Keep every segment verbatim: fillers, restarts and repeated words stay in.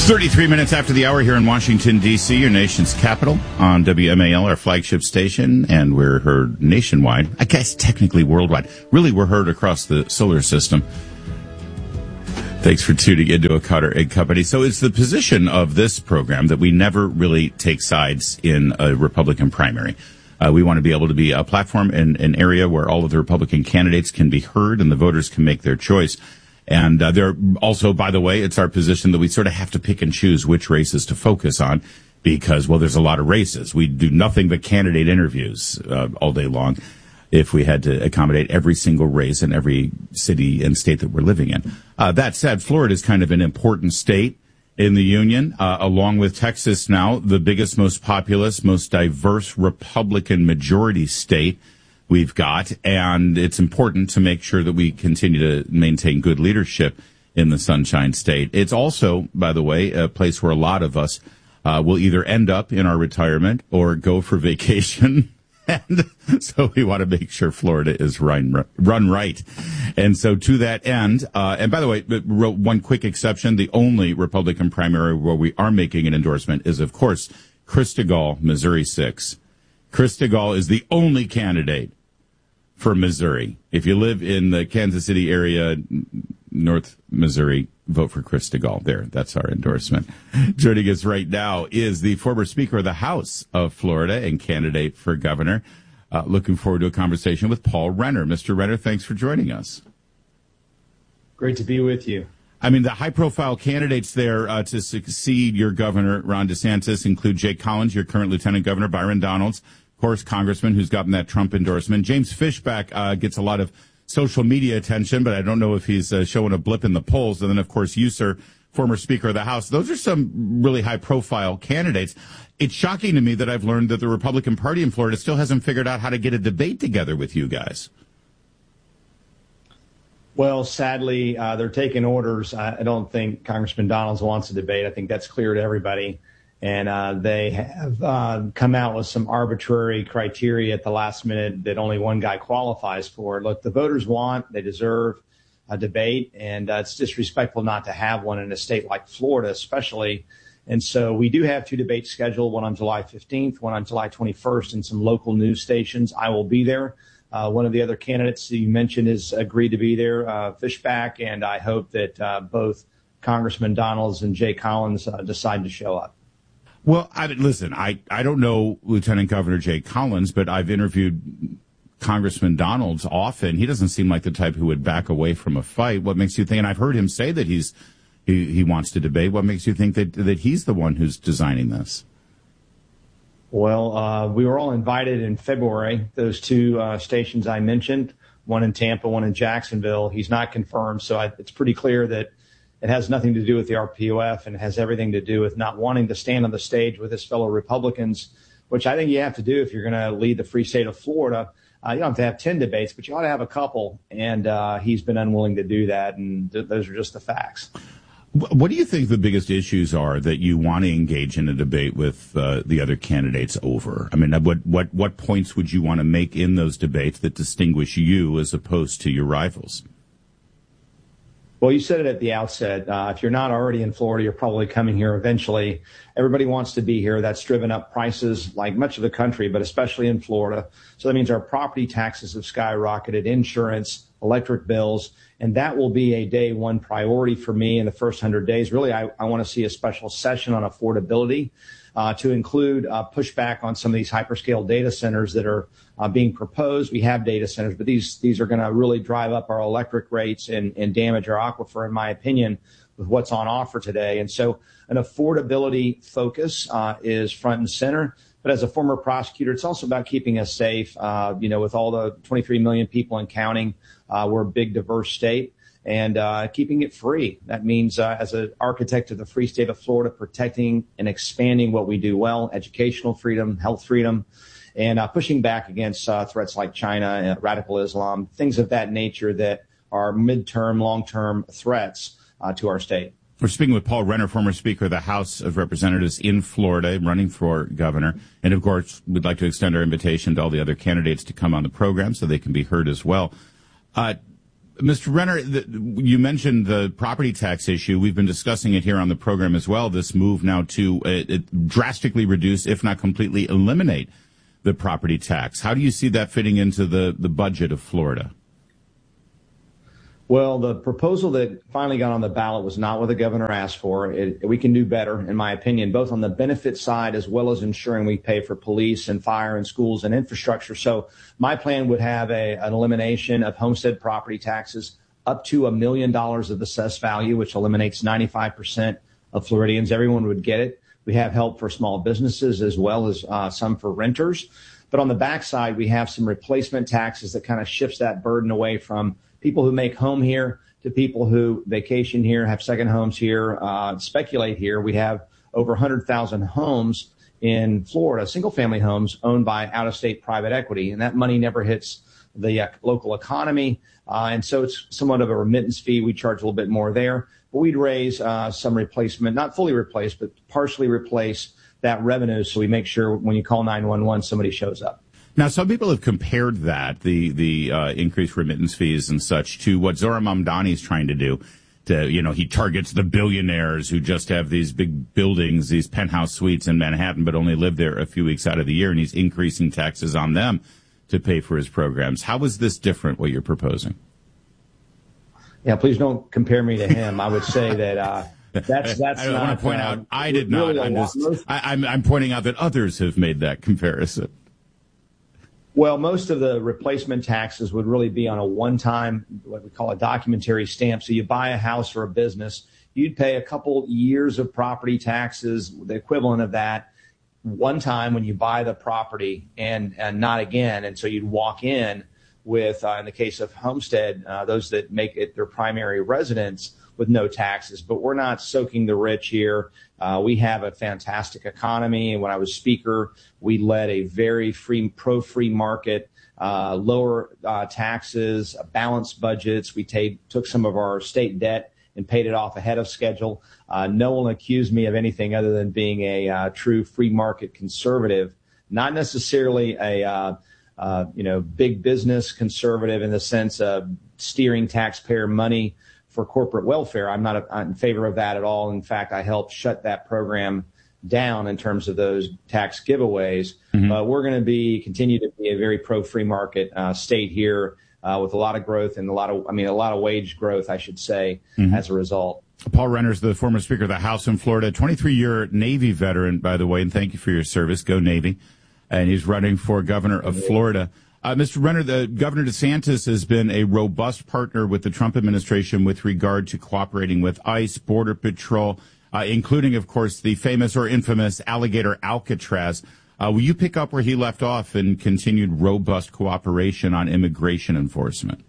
thirty-three minutes after the hour here in Washington, D C, your nation's capital, on W M A L, our flagship station, and we're heard nationwide. I guess technically worldwide. Really, we're heard across the solar system. Thanks for tuning into a Carter Egg Company. So it's the position of this program that we never really take sides in a Republican primary. Uh, we want to be able to be a platform in an area where all of the Republican candidates can be heard and the voters can make their choice. And uh, there also, by the way, it's our position that we sort of have to pick and choose which races to focus on because, well, there's a lot of races. We do nothing but candidate interviews uh, all day long if we had to accommodate every single race in every city and state that we're living in. Uh, that said, Florida is kind of an important state in the union, uh, along with Texas now, the biggest, most populous, most diverse Republican majority state we've got, and it's important to make sure that we continue to maintain good leadership in the Sunshine State. It's also, by the way, a place where a lot of us uh, will either end up in our retirement or go for vacation. And so we want to make sure Florida is run, run right. And so to that end, uh, and by the way, one quick exception, the only Republican primary where we are making an endorsement is, of course, Christgau, Missouri six. Christgau is the only candidate for Missouri. If you live in the Kansas City area, North Missouri, vote for Christgau. There, that's our endorsement. Joining us right now is the former Speaker of the House of Florida and candidate for governor. Uh, looking forward to a conversation with Paul Renner. Mister Renner, thanks for joining us. Great to be with you. I mean, the high-profile candidates there uh, to succeed your governor, Ron DeSantis, include Jake Collins, your current lieutenant governor, Byron Donalds, of course, congressman who's gotten that Trump endorsement. James Fishback uh, gets a lot of social media attention, but I don't know if he's uh, showing a blip in the polls. And then, of course, you, sir, former Speaker of the House. Those are some really high-profile candidates. It's shocking to me that I've learned that the Republican Party in Florida still hasn't figured out how to get a debate together with you guys. Well, sadly, uh, they're taking orders. I, I don't think Congressman Donalds wants a debate. I think that's clear to everybody. And uh, they have uh, come out with some arbitrary criteria at the last minute that only one guy qualifies for. Look, the voters want, they deserve a debate, and uh, it's disrespectful not to have one in a state like Florida, especially. And so we do have two debates scheduled, one on July fifteenth, one on July twenty-first, in some local news stations. I will be there. Uh, one of the other candidates that you mentioned has agreed to be there, uh, Fishback, and I hope that uh, both Congressman Donalds and Jay Collins uh, decide to show up. Well, I, listen, I, I don't know Lieutenant Governor Jay Collins, but I've interviewed Congressman Donalds often. He doesn't seem like the type who would back away from a fight. What makes you think, and I've heard him say that he's he, he wants to debate, what makes you think that, that he's the one who's designing this? Well, uh, we were all invited in February, those two uh, stations I mentioned, one in Tampa, one in Jacksonville. He's not confirmed, so I, it's pretty clear that it has nothing to do with the R P O F and it has everything to do with not wanting to stand on the stage with his fellow Republicans, which I think you have to do if you're going to lead the free state of Florida. Uh, you don't have to have ten debates, but you ought to have a couple. And uh, he's been unwilling to do that. And th- those are just the facts. What do you think the biggest issues are that you want to engage in a debate with uh, the other candidates over? I mean, what, what, what points would you want to make in those debates that distinguish you as opposed to your rivals? Well, you said it at the outset. Uh, if you're not already in Florida, you're probably coming here eventually. Everybody wants to be here. That's driven up prices like much of the country, but especially in Florida. So that means our property taxes have skyrocketed, insurance, electric bills, and that will be a day one priority for me in the first one hundred days. Really, I, I want to see a special session on affordability uh, to include uh, pushback on some of these hyperscale data centers that are uh, being proposed. We have data centers, but these these are going to really drive up our electric rates and, and damage our aquifer, in my opinion, with what's on offer today. And so an affordability focus uh, is front and center. But as a former prosecutor, it's also about keeping us safe. Uh, you know, with all the twenty-three million people and counting, uh, we're a big, diverse state, and uh, keeping it free. That means, uh, as an architect of the free state of Florida, protecting and expanding what we do well: educational freedom, health freedom, and uh, pushing back against uh, threats like China, uh, radical Islam, things of that nature that are midterm, long-term threats uh, to our state. We're speaking with Paul Renner, former Speaker of the House of Representatives in Florida, running for governor. And, of course, we'd like to extend our invitation to all the other candidates to come on the program so they can be heard as well. Uh, Mister Renner, the, you mentioned the property tax issue. We've been discussing it here on the program as well, this move now to uh, it drastically reduce, if not completely eliminate, the property tax. How do you see that fitting into the, the budget of Florida? Well, the proposal that finally got on the ballot was not what the governor asked for. It, we can do better, in my opinion, both on the benefit side as well as ensuring we pay for police and fire and schools and infrastructure. So my plan would have a, an elimination of homestead property taxes up to a million dollars of assessed value, which eliminates ninety-five percent of Floridians. Everyone would get it. We have help for small businesses as well as uh, some for renters. But on the backside, we have some replacement taxes that kind of shifts that burden away from people who make home here to people who vacation here, have second homes here, uh, speculate here. We have over one hundred thousand homes in Florida, single family homes owned by out-of-state private equity. And that money never hits the uh, local economy. Uh, and so it's somewhat of a remittance fee. We charge a little bit more there. But we'd raise uh, some replacement, not fully replace, but partially replace that revenue. So we make sure when you call nine one one, somebody shows up. Now, some people have compared that, the the uh, increased remittance fees and such, to what Zohran Mamdani is trying to do. To, you know, he targets the billionaires who just have these big buildings, these penthouse suites in Manhattan, but only live there a few weeks out of the year, and he's increasing taxes on them to pay for his programs. How is this different, what you're proposing? Yeah, please don't compare me to him. I would say that uh, that's that's. I, I not, want to point uh, out I did really not. I'm just. Most, I, I'm I'm pointing out that others have made that comparison. Well, most of the replacement taxes would really be on a one-time, what we call a documentary stamp. So you buy a house or a business, you'd pay a couple years of property taxes, the equivalent of that, one time when you buy the property, and and not again. And so you'd walk in with, uh, in the case of homestead, uh, those that make it their primary residence, with no taxes. But we're not soaking the rich here. Uh, we have a fantastic economy. And when I was speaker, we led a very free, pro-free market, uh, lower uh, taxes, balanced budgets. We t- took some of our state debt and paid it off ahead of schedule. Uh, no one accused me of anything other than being a uh, true free market conservative, not necessarily a uh, uh, you know big business conservative in the sense of steering taxpayer money for corporate welfare. I'm not a, in favor of that at all. In fact, I helped shut that program down in terms of those tax giveaways. Mm-hmm. Uh, we're going to be continue to be a very pro-free market uh, state here uh, with a lot of growth and a lot of, I mean, a lot of wage growth, I should say, mm-hmm. as a result. Paul Renner is the former Speaker of the House in Florida, twenty-three year Navy veteran, by the way, and thank you for your service. Go Navy. And he's running for governor of Florida. Uh, Mister Renner, the Governor DeSantis has been a robust partner with the Trump administration with regard to cooperating with ICE, Border Patrol, uh, including, of course, the famous or infamous alligator Alcatraz. Uh, will you pick up where he left off in continued robust cooperation on immigration enforcement?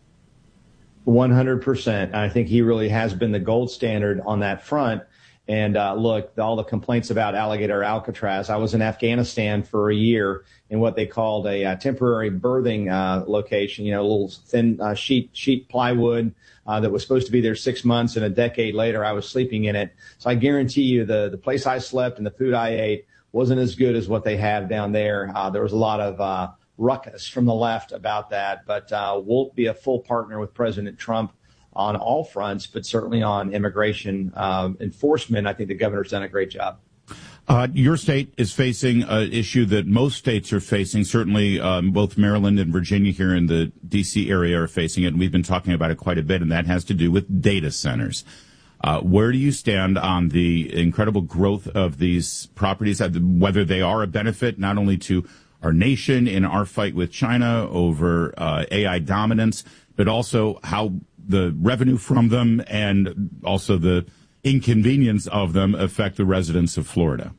one hundred percent. I think he really has been the gold standard on that front. And uh, look, all the complaints about alligator Alcatraz. I was in Afghanistan for a year in what they called a, uh temporary berthing uh, location, you know, a little thin uh, sheet sheet plywood uh, that was supposed to be there six months. And a decade later, I was sleeping in it. So I guarantee you the, the place I slept and the food I ate wasn't as good as what they have down there. Uh, there was a lot of uh, ruckus from the left about that. But uh, we'll be a full partner with President Trump on all fronts, but certainly on immigration um, enforcement. I think the governor's done a great job. Uh, your state is facing an issue that most states are facing. Certainly, um, both Maryland and Virginia here in the D C area are facing it, and we've been talking about it quite a bit, and that has to do with data centers. Uh, where do you stand on the incredible growth of these properties, whether they are a benefit not only to our nation in our fight with China over uh, A I dominance, but also how the revenue from them and also the inconvenience of them affect the residents of Florida?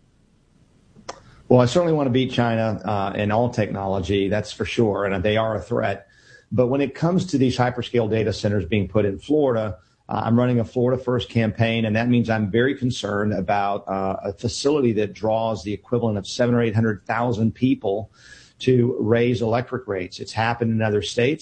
Well, I certainly want to beat China uh, in all technology, that's for sure, and they are a threat. But when it comes to these hyperscale data centers being put in Florida, uh, I'm running a Florida First campaign, and that means I'm very concerned about uh, a facility that draws the equivalent of seven or eight hundred thousand people to raise electric rates. It's happened in other states.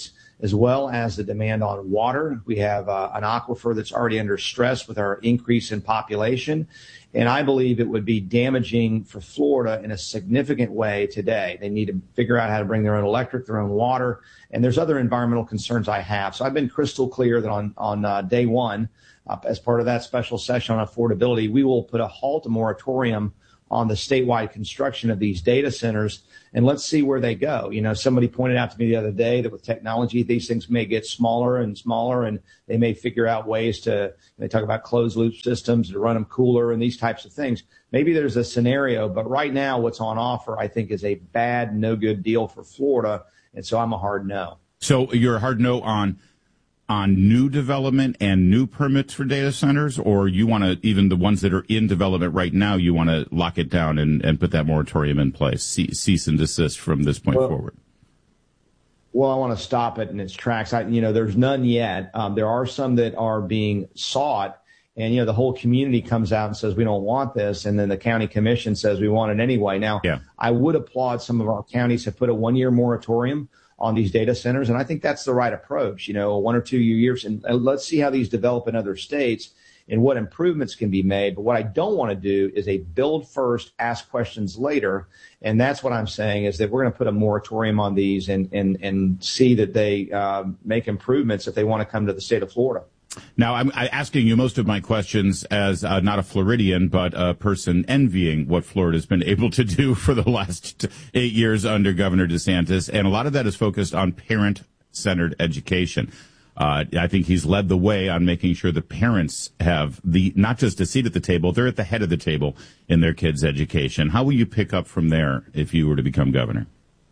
as well as the demand on water. We have uh, an aquifer that's already under stress with our increase in population. And I believe it would be damaging for Florida in a significant way today. They need to figure out how to bring their own electric, their own water, and there's other environmental concerns I have. So I've been crystal clear that on, on uh, day one, uh, as part of that special session on affordability, we will put a halt, a moratorium on the statewide construction of these data centers, and let's see where they go. You know, somebody pointed out to me the other day that with technology, these things may get smaller and smaller, and they may figure out ways to, they talk about closed loop systems to run them cooler and these types of things. Maybe there's a scenario, but right now what's on offer, I think, is a bad, no good deal for Florida. And so I'm a hard no. So you're a hard no on on new development and new permits for data centers, or you want to, even the ones that are in development right now, you want to lock it down and, and put that moratorium in place, Ce- cease and desist from this point well, forward? Well, I want to stop it in its tracks. I, you know, there's none yet. Um, there are some that are being sought, and, you know, the whole community comes out and says, we don't want this. And then the county commission says we want it anyway. Now, yeah. I would applaud some of our counties have put a one year moratorium on these data centers. And I think that's the right approach, you know, one or two years. And let's see how these develop in other states and what improvements can be made. But what I don't want to do is a build first, ask questions later. And that's what I'm saying is that we're going to put a moratorium on these and, and, and see that they uh, make improvements if they want to come to the state of Florida. Now, I'm asking you most of my questions as uh, not a Floridian, but a person envying what Florida's been able to do for the last eight years under Governor DeSantis. And a lot of that is focused on parent-centered education. Uh, I think he's led the way on making sure that parents have the not just a seat at the table, they're at the head of the table in their kids' education. How will you pick up from there if you were to become governor?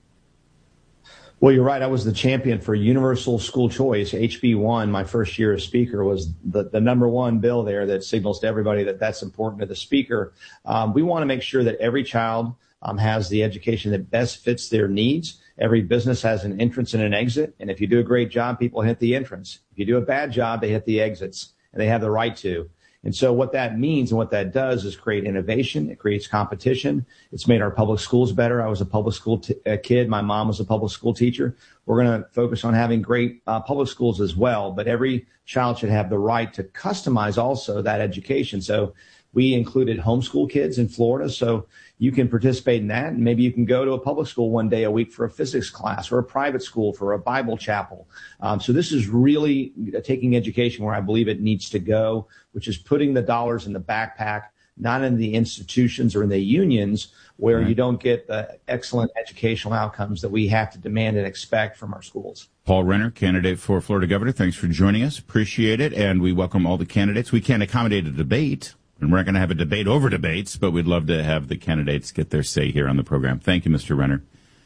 Well, you're right. I was the champion for universal school choice. H B one, my first year as speaker, was the, the number one bill there that signals to everybody that that's important to the speaker. Um, we want to make sure that every child um, has the education that best fits their needs. Every business has an entrance and an exit. And if you do a great job, people hit the entrance. If you do a bad job, they hit the exits, and they have the right to. And so what that means and what that does is create innovation. It creates competition. It's made our public schools better. I was a public school t- a kid. My mom was a public school teacher. We're going to focus on having great uh, public schools as well. But every child should have the right to customize also that education. So we included homeschool kids in Florida. So you can participate in that. And maybe you can go to a public school one day a week for a physics class or a private school for a Bible chapel. Um, so this is really taking education where I believe it needs to go, which is putting the dollars in the backpack, not in the institutions or in the unions where right. you don't get the excellent educational outcomes that we have to demand and expect from our schools. Paul Renner, candidate for Florida governor. Thanks for joining us. Appreciate it. And we welcome all the candidates. We can't accommodate a debate. And we're not going to have a debate over debates, but we'd love to have the candidates get their say here on the program. Thank you, Mister Renner.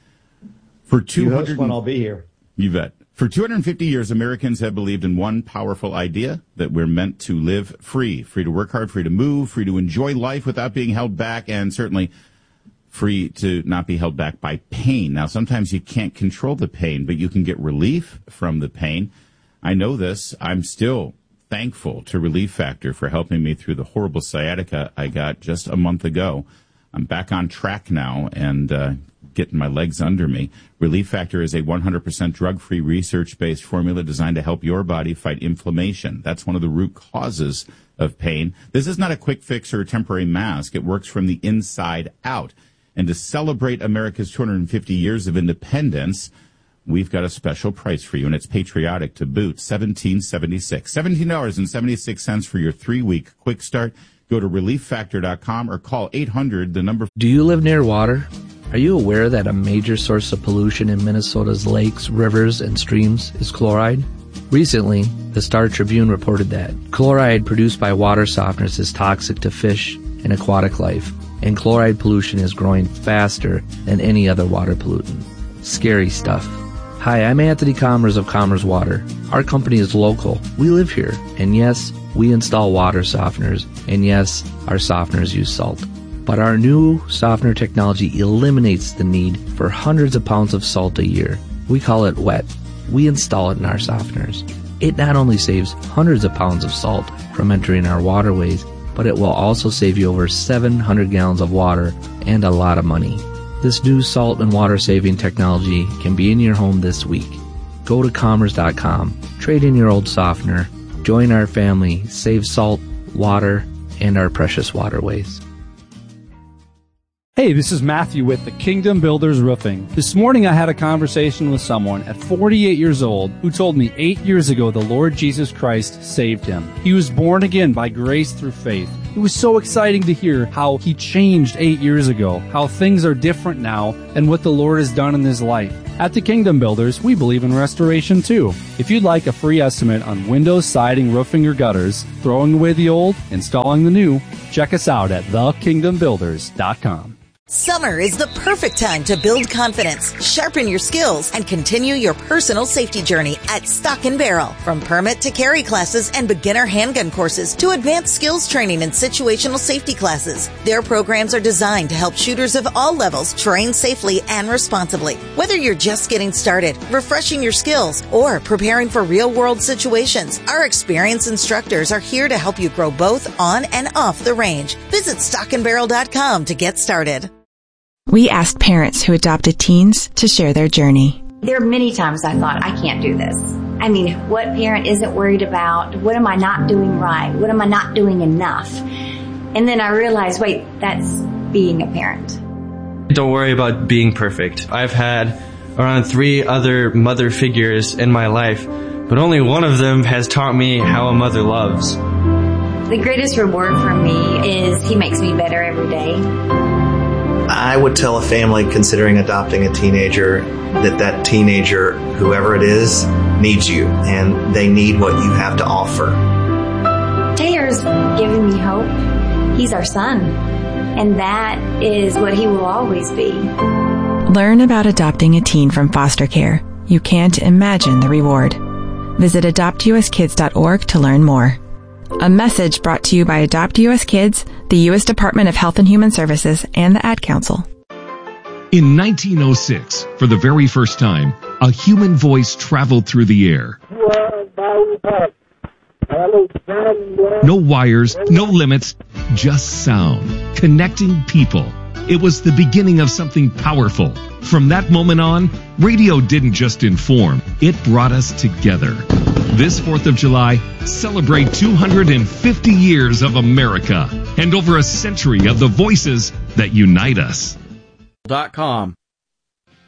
For two hundred, you host one, I'll be here. You bet. For two hundred fifty years, Americans have believed in one powerful idea, that we're meant to live free, free to work hard, free to move, free to enjoy life without being held back, and certainly free to not be held back by pain. Now, sometimes you can't control the pain, but you can get relief from the pain. I know this. I'm still thankful to Relief Factor for helping me through the horrible sciatica I got just a month ago. I'm back on track now and uh, getting my legs under me. Relief Factor is a one hundred percent drug-free, research-based formula designed to help your body fight inflammation. That's one of the root causes of pain. This is not a quick fix or a temporary mask. It works from the inside out. And to celebrate America's two hundred fifty years of independence, we've got a special price for you, and it's patriotic to boot, seventeen seventy-six. seventeen dollars and seventy-six cents for your three-week quick start. Go to relief factor dot com or call eight hundred, the number. Do you live near water? Are you aware that a major source of pollution in Minnesota's lakes, rivers, and streams is chloride? Recently, the Star Tribune reported that chloride produced by water softeners is toxic to fish and aquatic life, and chloride pollution is growing faster than any other water pollutant. Scary stuff. Hi, I'm Anthony Commerce of Commerce Water. Our company is local. We live here. And yes, we install water softeners. And yes, our softeners use salt. But our new softener technology eliminates the need for hundreds of pounds of salt a year. We call it wet. We install it in our softeners. It not only saves hundreds of pounds of salt from entering our waterways, but it will also save you over seven hundred gallons of water and a lot of money. This new salt and water saving technology can be in your home this week. Go to commerce dot com. Trade in your old softener. Join our family. Save salt, water, and our precious waterways. Hey, this is Matthew with the Kingdom Builders Roofing. This morning I had a conversation with someone at forty-eight years old who told me eight years ago the Lord Jesus Christ saved him. He was born again by grace through faith. It was so exciting to hear how he changed eight years ago, how things are different now, and what the Lord has done in his life. At the Kingdom Builders, we believe in restoration too. If you'd like a free estimate on windows, siding, roofing, or gutters, throwing away the old, installing the new, check us out at the kingdom builders dot com. Summer is the perfect time to build confidence, sharpen your skills, and continue your personal safety journey at Stock and Barrel. From permit to carry classes and beginner handgun courses to advanced skills training and situational safety classes, their programs are designed to help shooters of all levels train safely and responsibly. Whether you're just getting started, refreshing your skills, or preparing for real-world situations, our experienced instructors are here to help you grow both on and off the range. Visit stock and barrel dot com to get started. We asked parents who adopted teens to share their journey. There are many times I thought, I can't do this. I mean, what parent isn't worried about? What am I not doing right? What am I not doing enough? And then I realized, wait, that's being a parent. Don't worry about being perfect. I've had around three other mother figures in my life, but only one of them has taught me how a mother loves. The greatest reward for me is he makes me better every day. I would tell a family considering adopting a teenager that that teenager, whoever it is, needs you, and they need what you have to offer. Taylor's giving me hope. He's our son, and that is what he will always be. Learn about adopting a teen from foster care. You can't imagine the reward. Visit adopt u s kids dot org to learn more. A message brought to you by Adopt U S Kids, the U S Department of Health and Human Services, and the Ad Council. In nineteen oh six, for the very first time, a human voice traveled through the air. No wires, no limits, just sound, connecting people. It was the beginning of something powerful. From that moment on, radio didn't just inform, it brought us together. This fourth of July, celebrate two hundred fifty years of America and over a century of the voices that unite us. Dot com.